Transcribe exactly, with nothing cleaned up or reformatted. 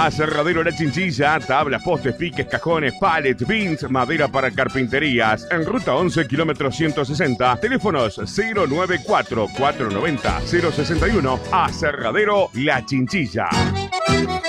Aserradero La Chinchilla, tablas, postes, piques, cajones, pallets, bins, madera para carpinterías. En ruta once, kilómetro ciento sesenta. Teléfonos cero nueve cuatro, cuatro nueve cero, cero seis uno. Aserradero La Chinchilla.